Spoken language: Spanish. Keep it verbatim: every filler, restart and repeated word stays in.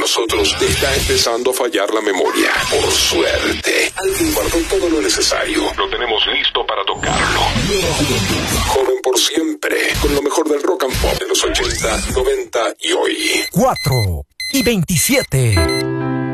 nosotros te está empezando a fallar la memoria. Por suerte, alguien guardó todo lo necesario. Lo tenemos listo para tocarlo. Joven por siempre, con lo mejor del rock and pop de los ochenta, noventa y hoy. cuatro y veintisiete.